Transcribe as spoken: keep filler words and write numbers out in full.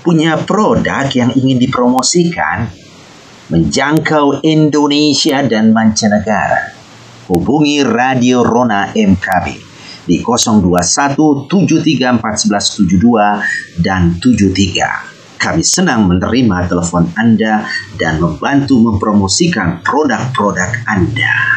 Punya produk yang ingin dipromosikan? Menjangkau Indonesia dan mancanegara? Hubungi Radio Rona M K B di nol dua satu tujuh tiga empat satu tujuh dua dan tujuh tiga. Kami senang menerima telepon Anda dan membantu mempromosikan produk-produk Anda.